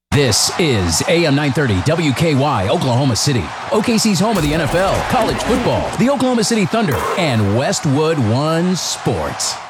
This is AM 930 WKY, Oklahoma City. OKC's home of the NFL, college football, the Oklahoma City Thunder, and Westwood One Sports.